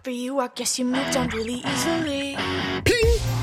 Pling!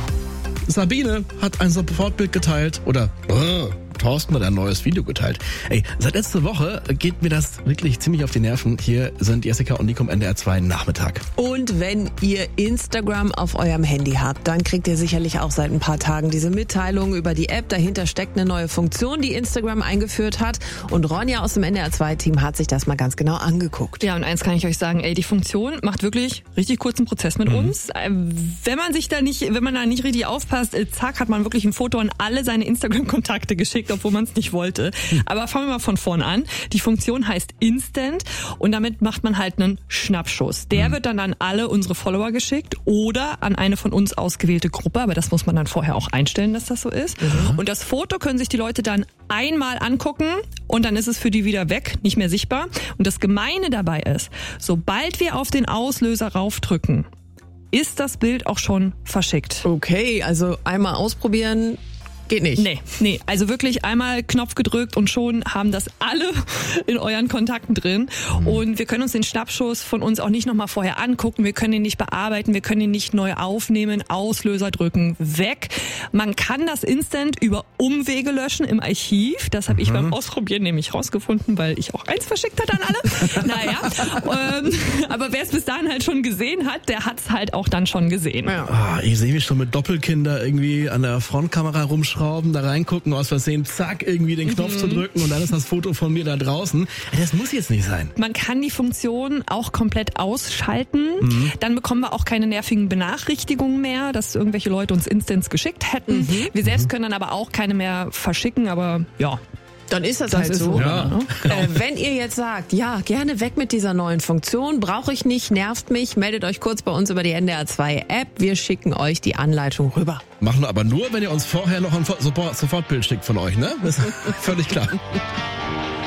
Sabine hat ein Sofortbild geteilt. Oder Thorsten hat ein neues Video geteilt. Ey, seit letzter Woche geht mir das wirklich ziemlich auf die Nerven. Hier sind Jessica und Nico im NDR 2 Nachmittag. Und wenn ihr Instagram auf eurem Handy habt, dann kriegt ihr sicherlich auch seit ein paar Tagen diese Mitteilung über die App. Dahinter steckt eine neue Funktion, die Instagram eingeführt hat. Und Ronja aus dem NDR 2-Team hat sich das mal ganz genau angeguckt. Ja, und eins kann ich euch sagen, die Funktion macht wirklich richtig kurzen Prozess mit uns. Wenn man da nicht richtig aufpasst, zack, hat man wirklich ein Foto an alle seine Instagram-Kontakte geschickt, obwohl man es nicht wollte. Aber fangen wir mal von vorn an. Die Funktion heißt Instant und damit macht man halt einen Schnappschuss. Der wird dann an alle unsere Follower geschickt oder an eine von uns ausgewählte Gruppe, aber das muss man dann vorher auch einstellen, dass das so ist. Und das Foto können sich die Leute dann einmal angucken und dann ist es für die wieder weg, nicht mehr sichtbar. Und das Gemeine dabei ist, sobald wir auf den Auslöser raufdrücken, ist das Bild auch schon verschickt. Okay, also einmal ausprobieren geht nicht. Nee, also wirklich einmal Knopf gedrückt und schon haben das alle in euren Kontakten drin. Und wir können uns den Schnappschuss von uns auch nicht nochmal vorher angucken, wir können ihn nicht bearbeiten, wir können ihn nicht neu aufnehmen, Auslöser drücken, weg. Man kann das Instant über Umwege löschen im Archiv. Das habe ich beim Ausprobieren nämlich rausgefunden, weil ich auch eins verschickt hatte an alle. Aber wer es bis dahin halt schon gesehen hat, der hat es halt auch dann schon gesehen. Ja. Ich sehe mich schon mit Doppelkinder irgendwie an der Frontkamera rumschrauben, da reingucken, aus Versehen, zack, irgendwie den Knopf zu drücken und dann ist das Foto von mir da draußen. Das muss jetzt nicht sein. Man kann die Funktion auch komplett ausschalten. Dann bekommen wir auch keine nervigen Benachrichtigungen mehr, dass irgendwelche Leute uns Instants geschickt hätten. Wir selbst können dann aber auch keine mehr verschicken, aber ja. Dann ist das halt so. Ja. Wenn ihr jetzt sagt, ja, gerne weg mit dieser neuen Funktion, brauche ich nicht, nervt mich, meldet euch kurz bei uns über die NDR 2 App. Wir schicken euch die Anleitung rüber. Machen wir aber nur, wenn ihr uns vorher noch ein Sofortbild schickt von euch, ne? Das ist völlig klar.